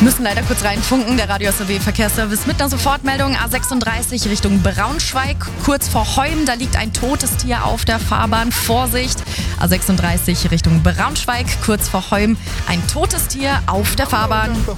Müssen leider kurz reinfunken, der Radio SAW Verkehrsservice mit einer Sofortmeldung. A36 Richtung Braunschweig, kurz vor Heum, da liegt ein totes Tier auf der Fahrbahn. Vorsicht! A36 Richtung Braunschweig, kurz vor Heum, ein totes Tier auf der Fahrbahn.